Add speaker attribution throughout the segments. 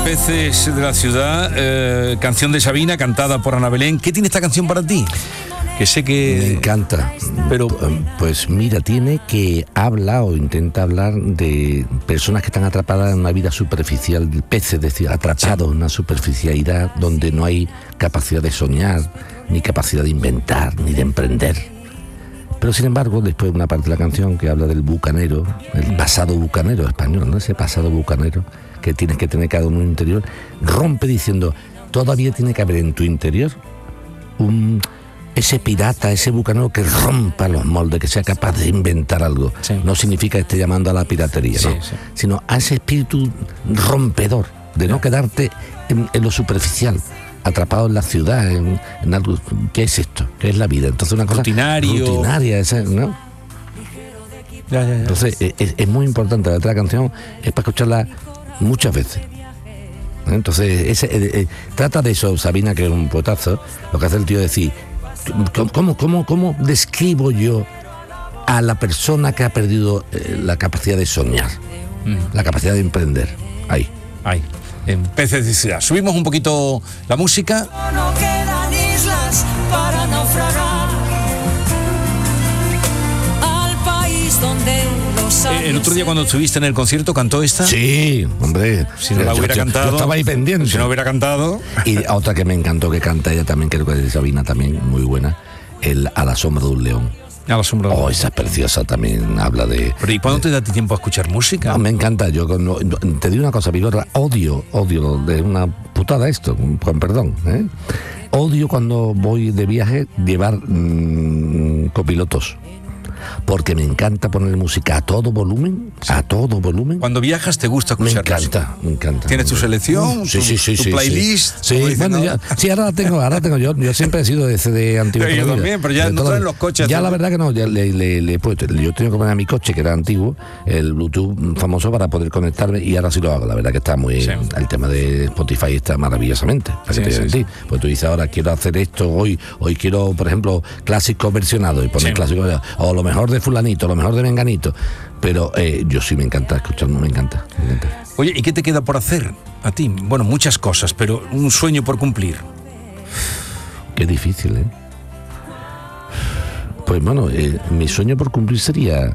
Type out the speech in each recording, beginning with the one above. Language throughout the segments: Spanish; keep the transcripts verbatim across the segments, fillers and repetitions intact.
Speaker 1: Peces de la ciudad, eh, canción de Sabina, cantada por Ana Belén. ¿Qué tiene esta canción para ti? Que sé que...
Speaker 2: Me encanta, pero pues mira, tiene que habla o intenta hablar de personas que están atrapadas en una vida superficial, peces, es decir, atrapados en una superficialidad donde no hay capacidad de soñar, ni capacidad de inventar, ni de emprender. Pero sin embargo, después de una parte de la canción que habla del bucanero, el pasado bucanero español, ¿no? Ese pasado bucanero que tienes que tener cada uno interior, rompe diciendo, todavía tiene que haber en tu interior un... ese pirata, ese bucanero que rompa los moldes, que sea capaz de inventar algo. Sí. No significa que esté llamando a la piratería, sí, ¿no? Sí. Sino a ese espíritu rompedor, de sí. no quedarte en, en lo superficial, atrapado en la ciudad, en, en algo. ¿Qué es esto? ¿Qué es la vida? Entonces una cosa
Speaker 1: rutinario,
Speaker 2: rutinaria, esa, ¿no? Ya, ya, ya. Entonces es, es muy importante. La otra canción es para escucharla muchas veces. Entonces ese, eh, eh, trata de eso. Sabina, que es un poetazo, lo que hace el tío es decir, ¿Cómo, cómo, ¿Cómo describo yo a la persona que ha perdido eh, la capacidad de soñar, mm. la capacidad de emprender? Ahí.
Speaker 1: Ahí. En Peces de Ciudad. Subimos un poquito la música.
Speaker 3: No quedan islas para naufragar al país donde los
Speaker 1: eh, El otro día cuando estuviste en el concierto, ¿cantó esta?
Speaker 2: Sí, hombre.
Speaker 1: Si no la hubiera
Speaker 2: yo,
Speaker 1: cantado.
Speaker 2: Yo estaba ahí pendiente.
Speaker 1: Si no hubiera cantado.
Speaker 2: Y otra que me encantó que canta ella también, creo que es de Sabina también, muy buena, el A la sombra de un león.
Speaker 1: A la sombra de un
Speaker 2: león. Oh,
Speaker 1: león.
Speaker 2: Esa es preciosa, también habla de...
Speaker 1: Pero ¿y cuándo
Speaker 2: de,
Speaker 1: te da tiempo a escuchar música?
Speaker 2: No, me encanta. Yo no, te digo una cosa, Vigorra, odio, odio, de una putada esto, con perdón, ¿eh? Odio cuando voy de viaje llevar mmm, copilotos. Porque me encanta poner música a todo volumen, sí. a todo volumen.
Speaker 1: Cuando viajas te gusta escuchar
Speaker 2: música. Me encanta,
Speaker 1: música.
Speaker 2: me encanta.
Speaker 1: ¿Tienes tu selección?
Speaker 2: Sí,
Speaker 1: tu,
Speaker 2: sí, sí,
Speaker 1: tu
Speaker 2: sí,
Speaker 1: playlist.
Speaker 2: Sí, sí. Bueno, ya, sí, ahora la tengo, ahora tengo. Yo, yo siempre he sido de C D antiguo.
Speaker 1: Yo también, pero ya no traen los coches.
Speaker 2: Ya la verdad que no, ya le, le, le he puesto. Yo tengo que poner a mi coche, que era antiguo, el Bluetooth famoso para poder conectarme, y ahora sí lo hago. La verdad que está muy... Sí. El tema de Spotify está maravillosamente. Sí, sí, sí. Pues tú dices, ahora quiero hacer esto, hoy hoy quiero, por ejemplo, clásicos versionados, y poner sí. clásicos, o lo mejor de fulanito, lo mejor de menganito, pero eh, yo sí me encanta escucharlo, me encanta, me encanta.
Speaker 1: Oye, ¿y qué te queda por hacer a ti? Bueno, muchas cosas, pero un sueño por cumplir.
Speaker 2: Qué difícil, ¿eh? Pues bueno, eh, mi sueño por cumplir sería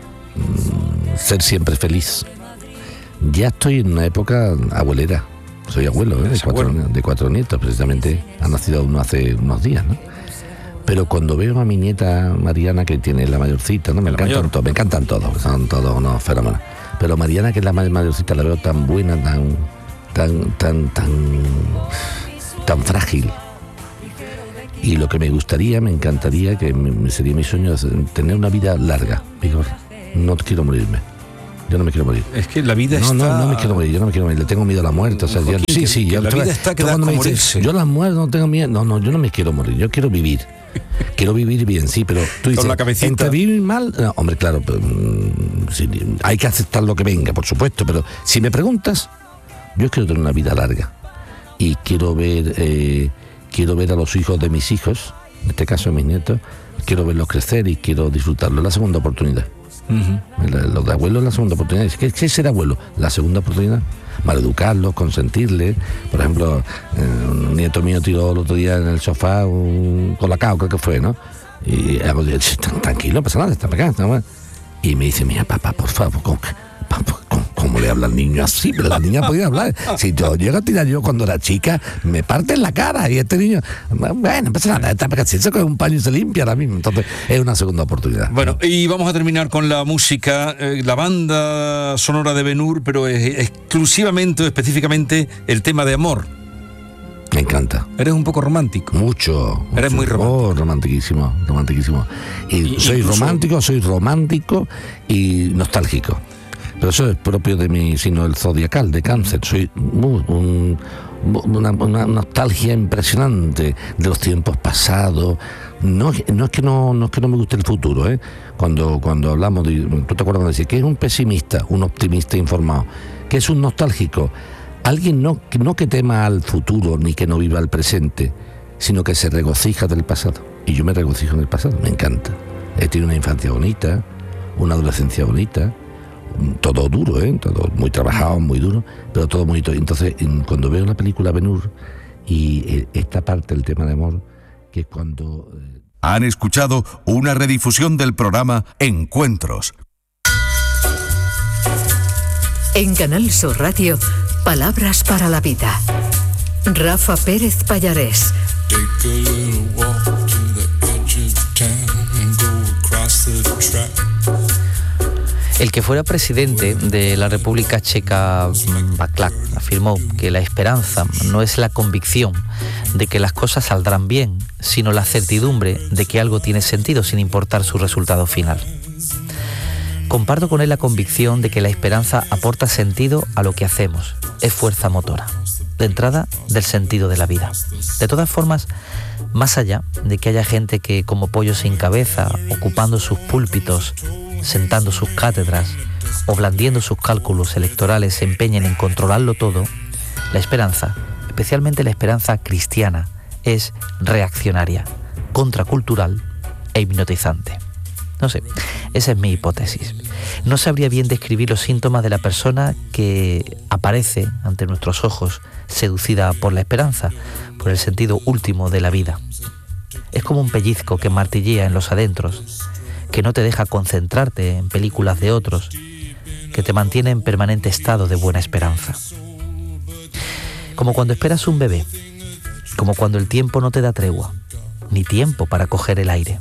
Speaker 2: mm, ser siempre feliz. Ya estoy en una época abuelera, soy abuelo, ¿eh? de, cuatro, abuelo. de cuatro nietos, precisamente ha nacido uno hace unos días, ¿no? Pero cuando veo a mi nieta Mariana, que tiene la mayorcita, ¿no? Me encantan mayor. todos, me encantan todos, son todos unos fenómenos. Pero Mariana, que es la mayorcita, la veo tan buena, tan, tan, tan, tan, tan frágil. Y lo que me gustaría, me encantaría, que me, sería mi sueño, es tener una vida larga. Vigor, no quiero morirme. Yo no me quiero morir.
Speaker 1: Es que la vida
Speaker 2: no,
Speaker 1: está...
Speaker 2: No, no me quiero morir, yo no me quiero morir. Le tengo miedo a la muerte. O sea,
Speaker 1: Joaquín,
Speaker 2: yo, sí,
Speaker 1: que,
Speaker 2: sí.
Speaker 1: Que
Speaker 2: yo,
Speaker 1: la vida está que da como morirse.
Speaker 2: Yo la muerte no tengo miedo. No, no, yo no me quiero morir. Yo quiero vivir. Quiero vivir bien, sí, pero tú dices,
Speaker 1: con la cabecita.
Speaker 2: Entre vivir mal, no, hombre, claro, pero, mm, sí, hay que aceptar lo que venga, por supuesto, pero si me preguntas, yo quiero tener una vida larga y quiero ver, eh, quiero ver a los hijos de mis hijos, en este caso mis nietos, quiero verlos crecer y quiero disfrutarlo. Es la segunda oportunidad. Uh-huh. Los de abuelo es la segunda oportunidad. ¿Qué, ¿Qué es ser abuelo? La segunda oportunidad. Maleducarlos, consentirles. Por ejemplo, eh, un nieto mío tiró el otro día en el sofá un colacao, creo que fue, ¿no? Y hago, tranquilo, no pasa nada, está pegado, está mal. Y me dice, mira, papá, por favor, ¿cómo, cómo, cómo le habla al niño así? Pero la niña podía hablar. Si yo llego a tirar yo cuando era chica, me parten la cara. Y este niño, bueno, no pasa nada, está pegado. Si se coge un paño y se limpia ahora mismo. Entonces, es una segunda oportunidad.
Speaker 1: Bueno, y vamos a terminar con la música, eh, la banda sonora de Ben-Hur, pero es exclusivamente o específicamente el tema de amor.
Speaker 2: Me encanta.
Speaker 1: Eres un poco romántico.
Speaker 2: Mucho.
Speaker 1: Eres
Speaker 2: mucho.
Speaker 1: muy romántico.
Speaker 2: Oh, romantiquísimo, romantiquísimo. Y, y soy incluso... romántico, soy romántico y nostálgico. Pero eso es propio de mi signo del zodiacal, de Cáncer. Soy muy, un, una, una nostalgia impresionante de los tiempos pasados. No, no, es que no, no es que no me guste el futuro, ¿eh? Cuando, cuando hablamos de... ¿Tú te acuerdas cuando decía que es un pesimista, un optimista informado? Que es un nostálgico. Alguien no, no que tema al futuro ni que no viva el presente, sino que se regocija del pasado. Y yo me regocijo en el pasado, me encanta. He tenido una infancia bonita, una adolescencia bonita, todo duro, ¿eh? Todo muy trabajado, muy duro, pero todo muy... Entonces, cuando veo la película Ben-Hur y esta parte, el tema de amor, que es cuando...
Speaker 4: Han escuchado una redifusión del programa Encuentros.
Speaker 5: En Canal Sur Radio, Palabras para la Vida. Rafa Pérez Pallarés.
Speaker 6: El que fuera presidente de la República Checa, Václav, afirmó que la esperanza no es la convicción de que las cosas saldrán bien, sino la certidumbre de que algo tiene sentido sin importar su resultado final. Comparto con él la convicción de que la esperanza aporta sentido a lo que hacemos, es fuerza motora, de entrada del sentido de la vida. De todas formas, más allá de que haya gente que como pollo sin cabeza, ocupando sus púlpitos, sentando sus cátedras o blandiendo sus cálculos electorales se empeñen en controlarlo todo, la esperanza, especialmente la esperanza cristiana, es reaccionaria, contracultural e hipnotizante. No sé, esa es mi hipótesis. No sabría bien describir los síntomas de la persona que aparece ante nuestros ojos seducida por la esperanza, por el sentido último de la vida. Es como un pellizco que martillea en los adentros, que no te deja concentrarte en películas de otros, que te mantiene en permanente estado de buena esperanza. Como cuando esperas un bebé, como cuando el tiempo no te da tregua, ni tiempo para coger el aire.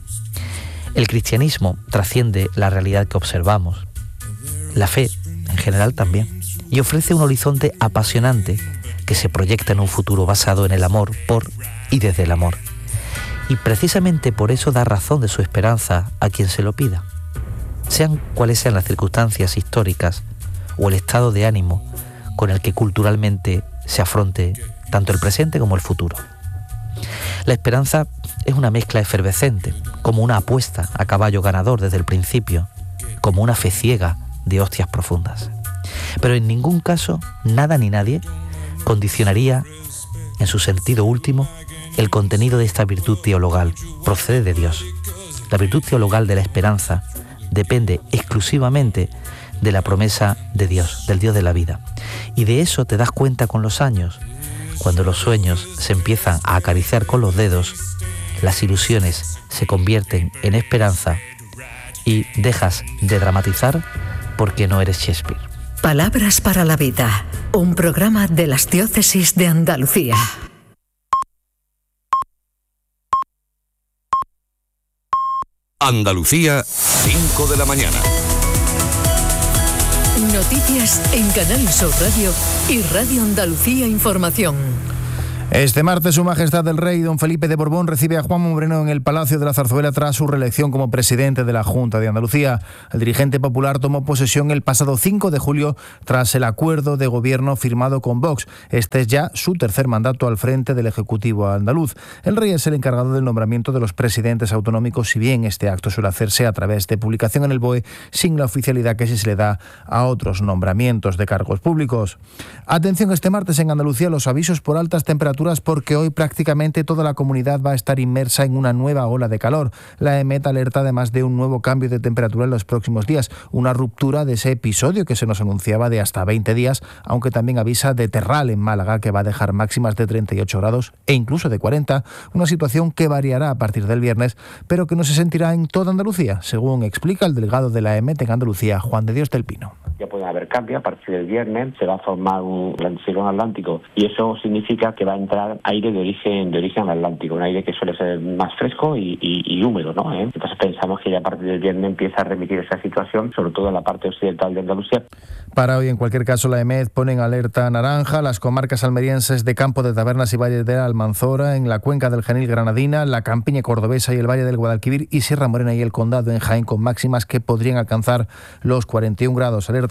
Speaker 6: El cristianismo trasciende la realidad que observamos, la fe en general también, y ofrece un horizonte apasionante que se proyecta en un futuro basado en el amor por y desde el amor. Y precisamente por eso da razón de su esperanza a quien se lo pida. Sean cuales sean las circunstancias históricas o el estado de ánimo con el que culturalmente se afronte tanto el presente como el futuro. La esperanza es una mezcla efervescente, como una apuesta a caballo ganador desde el principio, como una fe ciega de hostias profundas. Pero en ningún caso, nada ni nadie condicionaría, en su sentido último, el contenido de esta virtud teologal. Procede de Dios. La virtud teologal de la esperanza depende exclusivamente de la promesa de Dios, del Dios de la vida. Y de eso te das cuenta con los años, cuando los sueños se empiezan a acariciar con los dedos, las ilusiones se convierten en esperanza y dejas de dramatizar porque no eres Shakespeare.
Speaker 5: Palabras para la Vida, un programa de las diócesis de Andalucía.
Speaker 4: Andalucía, cinco de la mañana.
Speaker 5: Noticias en Canal Sur Radio y Radio Andalucía Información.
Speaker 7: Este martes, Su Majestad el Rey Don Felipe de Borbón recibe a Juanma Moreno en el Palacio de la Zarzuela tras su reelección como presidente de la Junta de Andalucía. El dirigente popular tomó posesión el pasado cinco de julio tras el acuerdo de gobierno firmado con Vox. Este es ya su tercer mandato al frente del Ejecutivo andaluz. El Rey es el encargado del nombramiento de los presidentes autonómicos, si bien este acto suele hacerse a través de publicación en el B O E sin la oficialidad que sí se le da a otros nombramientos de cargos públicos. Atención este martes en Andalucía los avisos por altas temperaturas porque hoy prácticamente toda la comunidad va a estar inmersa en una nueva ola de calor. La EMET alerta además de un nuevo cambio de temperatura en los próximos días, una ruptura de ese episodio que se nos anunciaba de hasta veinte días, aunque también avisa de terral en Málaga, que va a dejar máximas de treinta y ocho grados e incluso de cuarenta, una situación que variará a partir del viernes, pero que no se sentirá en toda Andalucía, según explica el delegado de la EMET en Andalucía, Juan de Dios del Pino.
Speaker 8: Ya puede haber cambio, a partir del viernes se va a formar un ciclón atlántico y eso significa que va a entrar aire de origen de origen atlántico, un aire que suele ser más fresco y, y, y húmedo, ¿no? ¿Eh? Entonces pensamos que ya a partir del viernes empieza a remitir esa situación, sobre todo en la parte occidental de Andalucía. Para hoy, en cualquier caso, la EMET pone en alerta naranja las comarcas almerienses de Campo de Tabernas y Valle de la Almanzora, en la cuenca del Genil Granadina, la campiña cordobesa y el Valle del Guadalquivir y Sierra Morena y el Condado en Jaén, con máximas que podrían alcanzar los cuarenta y un grados. Alerta amarilla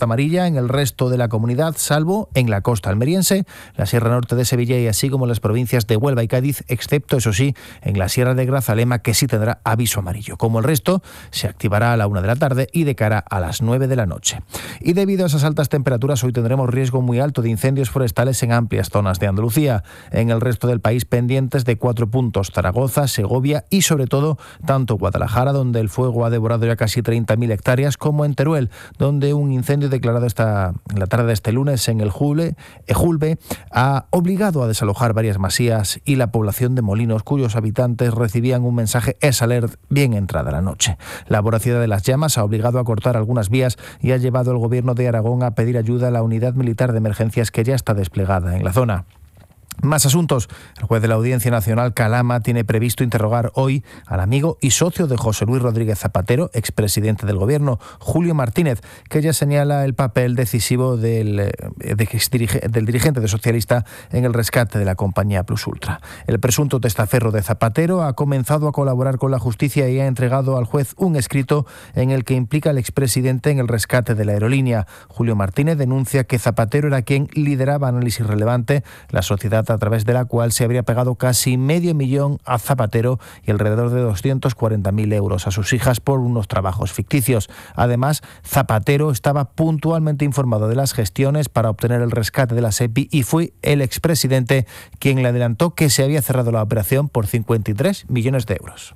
Speaker 7: Andalucía, en el resto de la comunidad, salvo en la costa almeriense, la Sierra Norte de Sevilla y así como las provincias de Huelva y Cádiz, excepto, eso sí, en la Sierra de Grazalema, que sí tendrá aviso amarillo. Como el resto, se activará a la una de la tarde y de cara a las nueve de la noche. Y debido a esas altas temperaturas, hoy tendremos riesgo muy alto de incendios forestales en amplias zonas de Andalucía. En el resto del país, pendientes de cuatro puntos: Zaragoza, Segovia y, sobre todo, tanto Guadalajara, donde el fuego ha devorado ya casi treinta mil hectáreas, como en Teruel, donde un incendio declarado esta, en la tarde de este lunes en el Julbe, Ejulbe ha obligado a desalojar varias masías y la población de Molinos, cuyos habitantes recibían un mensaje S Alert bien entrada la noche. La voracidad de las llamas ha obligado a cortar algunas vías y ha llevado al gobierno de Aragón a pedir ayuda a la unidad militar de emergencias que ya está desplegada en la zona. Más asuntos. El juez de la Audiencia Nacional Calama tiene previsto interrogar hoy al amigo y socio de José Luis Rodríguez Zapatero, expresidente del Gobierno, Julio Martínez, que ya señala el papel decisivo del, del dirigente de Socialista en el rescate de la compañía Plus Ultra. El presunto testaferro de Zapatero ha comenzado a colaborar con la justicia y ha entregado al juez un escrito en el que implica al expresidente en el rescate de la aerolínea. Julio Martínez denuncia que Zapatero era quien lideraba Análisis Relevante, la sociedad a través de la cual se habría pagado casi medio millón a Zapatero y alrededor de doscientos cuarenta mil euros a sus hijas por unos trabajos ficticios. Además, Zapatero estaba puntualmente informado de las gestiones para obtener el rescate de la SEPI y fue el expresidente quien le adelantó que se había cerrado la operación por cincuenta y tres millones de euros.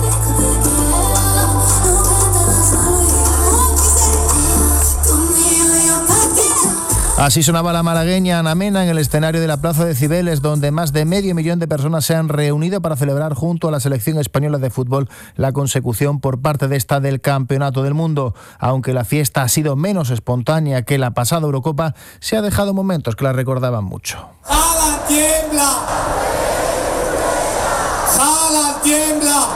Speaker 7: Así sonaba la malagueña Ana Mena en el escenario de la Plaza de Cibeles, donde más de medio millón de personas se han reunido para celebrar junto a la selección española de fútbol la consecución por parte de esta del Campeonato del Mundo. Aunque la fiesta ha sido menos espontánea que la pasada Eurocopa, se ha dejado momentos que la recordaban mucho.
Speaker 9: ¡Jala, tiembla! ¡Jala, tiembla!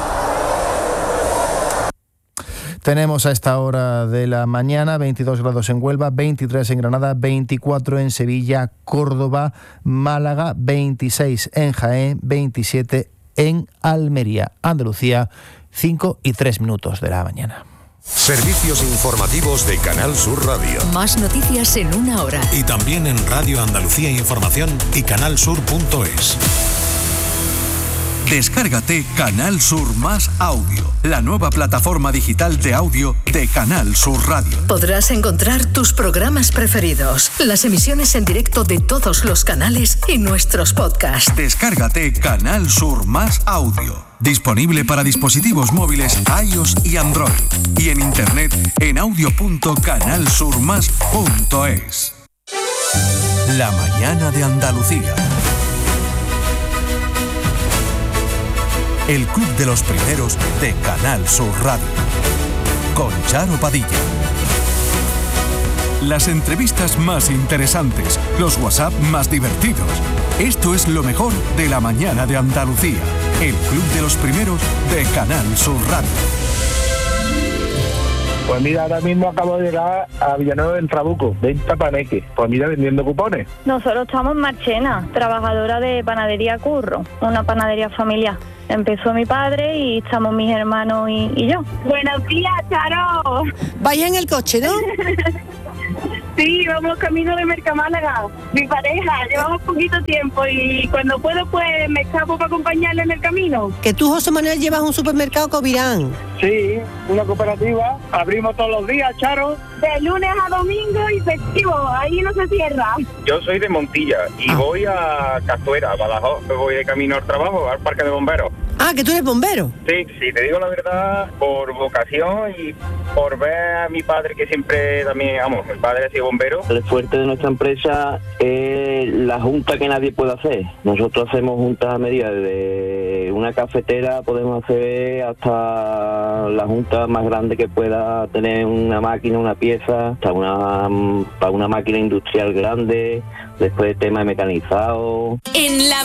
Speaker 7: Tenemos a esta hora de la mañana veintidós grados en Huelva, veintitrés en Granada, veinticuatro en Sevilla, Córdoba, Málaga, veintiséis en Jaén, veintisiete en Almería, Andalucía, cinco y tres minutos de la mañana.
Speaker 10: Servicios informativos de Canal Sur Radio.
Speaker 5: Más noticias en una hora.
Speaker 10: Y también en Radio Andalucía Información y canal sur punto es.
Speaker 4: Descárgate Canal Sur Más Audio, la nueva plataforma digital de audio de Canal Sur Radio.
Speaker 5: Podrás encontrar tus programas preferidos, las emisiones en directo de todos los canales y nuestros podcasts.
Speaker 4: Descárgate Canal Sur Más Audio. Disponible para dispositivos móviles iOS y Android. Y en internet en audio punto canal sur más punto es. La mañana de Andalucía. El Club de los Primeros de Canal Sur Radio. Con Charo Padilla. Las entrevistas más interesantes, los WhatsApp más divertidos. Esto es lo mejor de la mañana de Andalucía. El Club de los Primeros de Canal Sur Radio.
Speaker 11: Pues mira, ahora mismo acabo de llegar a Villanueva del Trabuco, de Paneque. Pues mira, vendiendo cupones.
Speaker 12: Nosotros estamos en Marchena, trabajadora de panadería Curro, una panadería familiar. Empezó mi padre y estamos mis hermanos y, y yo.
Speaker 13: Buenos días, Charo.
Speaker 14: Vaya en el coche, ¿no?
Speaker 13: Sí, vamos camino de Mercamálaga. Mi pareja, llevamos poquito tiempo y cuando puedo pues me escapo para acompañarle en el camino.
Speaker 14: Que tú, José Manuel, llevas un supermercado Covirán.
Speaker 11: Sí, una cooperativa. Abrimos todos los días, Charo.
Speaker 13: De lunes a domingo y festivo, ahí no se cierra.
Speaker 15: Yo soy de Montilla y ah. voy a Castuera, Badajoz. Voy de camino al trabajo, al parque de bomberos.
Speaker 14: Ah, que tú eres bombero.
Speaker 15: Sí, sí, te digo la verdad, por vocación y por ver a mi padre que siempre también, vamos, mi padre ha sido bombero.
Speaker 8: El fuerte de nuestra empresa es la junta que nadie puede hacer. Nosotros hacemos juntas a medida, de una cafetera podemos hacer hasta la junta más grande que pueda tener una máquina, una pieza, hasta una, para una máquina industrial grande, después tema de mecanizado.
Speaker 3: En la